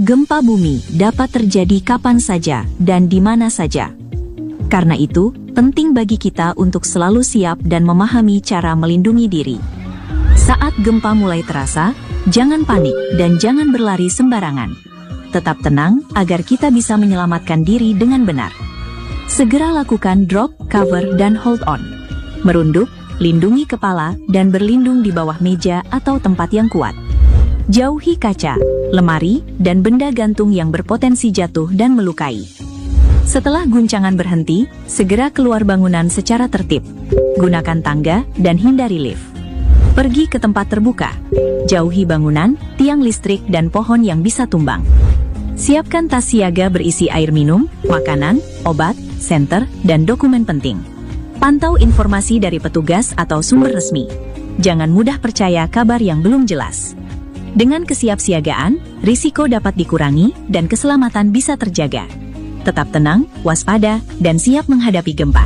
Gempa bumi dapat terjadi kapan saja dan di mana saja. Karena itu, penting bagi kita untuk selalu siap dan memahami cara melindungi diri. Saat gempa mulai terasa, jangan panik dan jangan berlari sembarangan. Tetap tenang agar kita bisa menyelamatkan diri dengan benar. Segera lakukan drop, cover, dan hold on. Merunduk, lindungi kepala, dan berlindung di bawah meja atau tempat yang kuat. Jauhi kaca, lemari, dan benda gantung yang berpotensi jatuh dan melukai. Setelah guncangan berhenti, segera keluar bangunan secara tertib. Gunakan tangga dan hindari lift. Pergi ke tempat terbuka. Jauhi bangunan, tiang listrik, dan pohon yang bisa tumbang. Siapkan tas siaga berisi air minum, makanan, obat, senter, dan dokumen penting. Pantau informasi dari petugas atau sumber resmi. Jangan mudah percaya kabar yang belum jelas. Dengan kesiapsiagaan, risiko dapat dikurangi dan keselamatan bisa terjaga. Tetap tenang, waspada, dan siap menghadapi gempa.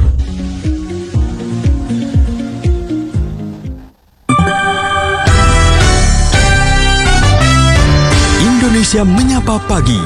Indonesia Menyapa Pagi.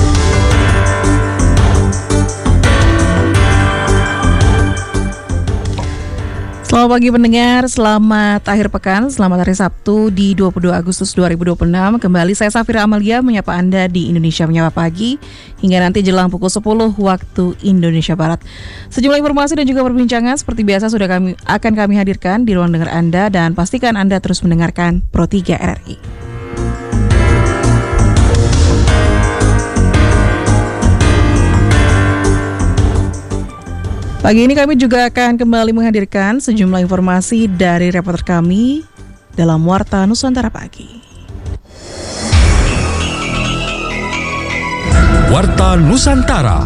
Selamat pagi pendengar, selamat akhir pekan, selamat hari Sabtu di 22 Agustus 2026. Kembali saya Safira Amalia menyapa Anda di Indonesia Menyapa Pagi hingga nanti jelang pukul 10 waktu Indonesia Barat. Sejumlah informasi dan juga perbincangan seperti biasa akan kami hadirkan di ruang dengar Anda, dan pastikan Anda terus mendengarkan Pro 3 RRI. Pagi ini kami juga akan kembali menghadirkan sejumlah informasi dari reporter kami dalam Warta Nusantara Pagi. Warta Nusantara.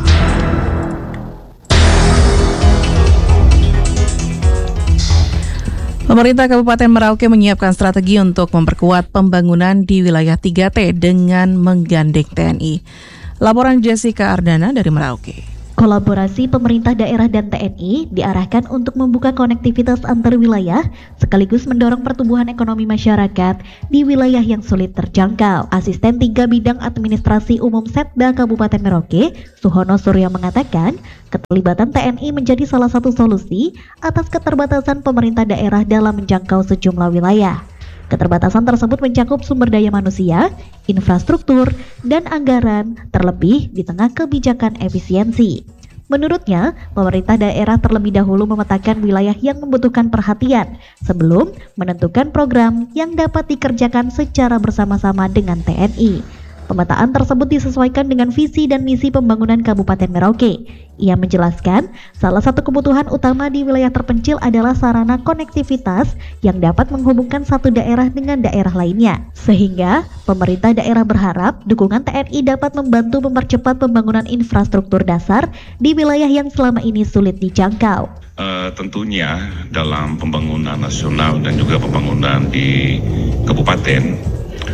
Pemerintah Kabupaten Merauke menyiapkan strategi untuk memperkuat pembangunan di wilayah 3T dengan menggandeng TNI. Laporan Jessica Ardana dari Merauke. Kolaborasi pemerintah daerah dan TNI diarahkan untuk membuka konektivitas antar wilayah sekaligus mendorong pertumbuhan ekonomi masyarakat di wilayah yang sulit terjangkau. Asisten 3 Bidang Administrasi Umum Setda Kabupaten Merauke, Suhono Surya mengatakan, keterlibatan TNI menjadi salah satu solusi atas keterbatasan pemerintah daerah dalam menjangkau sejumlah wilayah. Keterbatasan tersebut mencakup sumber daya manusia, infrastruktur, dan anggaran, terlebih di tengah kebijakan efisiensi. Menurutnya, pemerintah daerah terlebih dahulu memetakan wilayah yang membutuhkan perhatian sebelum menentukan program yang dapat dikerjakan secara bersama-sama dengan TNI. Pemetaan tersebut disesuaikan dengan visi dan misi pembangunan Kabupaten Merauke. Ia menjelaskan, salah satu kebutuhan utama di wilayah terpencil adalah sarana konektivitas yang dapat menghubungkan satu daerah dengan daerah lainnya. Sehingga, pemerintah daerah berharap dukungan TNI dapat membantu mempercepat pembangunan infrastruktur dasar di wilayah yang selama ini sulit dijangkau. Tentunya dalam pembangunan nasional dan juga pembangunan di kabupaten,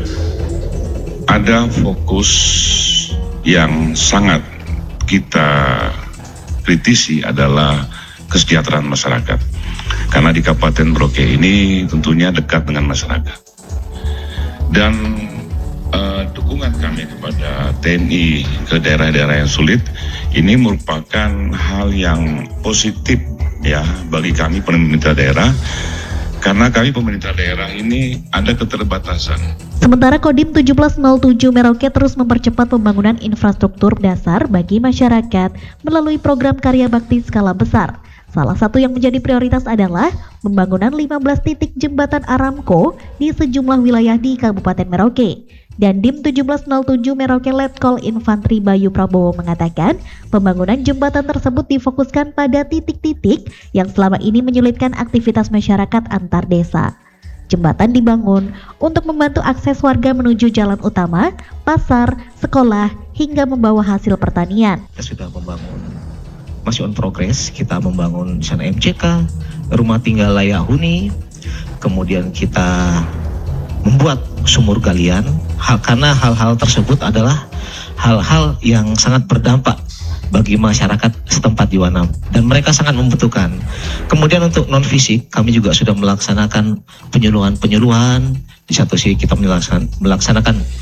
ada fokus yang sangat kita kritisi adalah kesejahteraan masyarakat. Karena di Kabupaten Merauke ini tentunya dekat dengan masyarakat. Dan dukungan kami kepada TNI ke daerah-daerah yang sulit ini merupakan hal yang positif ya bagi kami pemerintah daerah. Karena kami pemerintah daerah ini ada keterbatasan. Sementara Kodim 1707 Merauke terus mempercepat pembangunan infrastruktur dasar bagi masyarakat melalui program karya bakti skala besar. Salah satu yang menjadi prioritas adalah pembangunan 15 titik jembatan Aramco di sejumlah wilayah di Kabupaten Merauke. Dan Dim 1707 Merauke Letkol Infantri Bayu Prabowo mengatakan, pembangunan jembatan tersebut difokuskan pada titik-titik yang selama ini menyulitkan aktivitas masyarakat antar desa. Jembatan dibangun untuk membantu akses warga menuju jalan utama, pasar, sekolah, hingga membawa hasil pertanian. Kita sudah membangun, masih on progress, kita membangun di sana MCK, rumah tinggal layak huni, kemudian kita membuat sumur galian, karena hal-hal tersebut adalah hal-hal yang sangat berdampak bagi masyarakat setempat di Wanam dan mereka sangat membutuhkan. Kemudian untuk non fisik kami juga sudah melaksanakan penyuluhan. Di satu sisi kita melaksanakan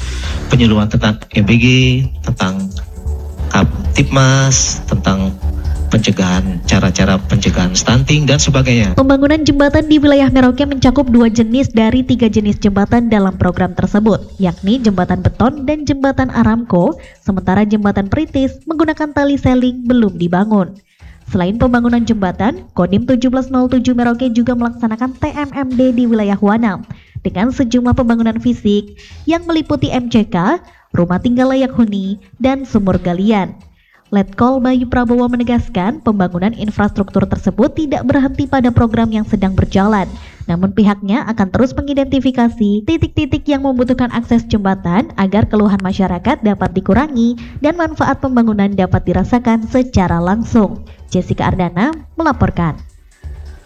penyuluhan tentang EBG, tentang Kaptipmas, tentang pencegahan, cara-cara pencegahan stunting dan sebagainya. Pembangunan jembatan di wilayah Merauke mencakup 2 jenis dari 3 jenis jembatan dalam program tersebut, yakni jembatan beton dan jembatan Aramco, sementara jembatan Perintis menggunakan tali seling belum dibangun. Selain pembangunan jembatan, Kodim 1707 Merauke juga melaksanakan TMMD di wilayah Wanam dengan sejumlah pembangunan fisik yang meliputi MCK, rumah tinggal layak huni, dan sumur galian. Letkol Bayu Prabowo menegaskan pembangunan infrastruktur tersebut tidak berhenti pada program yang sedang berjalan, namun pihaknya akan terus mengidentifikasi titik-titik yang membutuhkan akses jembatan agar keluhan masyarakat dapat dikurangi dan manfaat pembangunan dapat dirasakan secara langsung. Jessica Ardana melaporkan.